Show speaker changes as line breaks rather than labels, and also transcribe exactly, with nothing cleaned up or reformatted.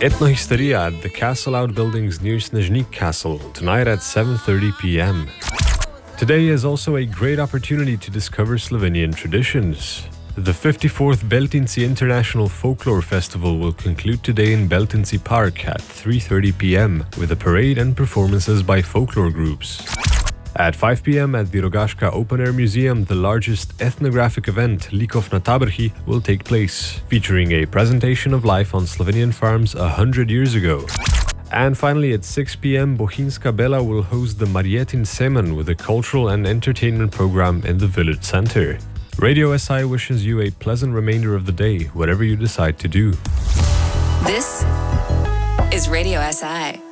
Etnohistoria at the Castle Outbuildings near Snežnik Castle, tonight at seven thirty p.m. Today is also a great opportunity to discover Slovenian traditions. The fifty-fourth Beltinci International Folklore Festival will conclude today in Beltinci Park at three thirty p.m. with a parade and performances by folklore groups. At five p.m. at the Rogaška Open Air Museum, the largest ethnographic event, Likov na Tabrhi, will take place, featuring a presentation of life on Slovenian farms a hundred years ago. And finally, at six p.m., Bohinjska Bela will host the Marjetin Semen with a cultural and entertainment program in the village center. Radio S I wishes you a pleasant remainder of the day, whatever you decide to do.
This is Radio S I.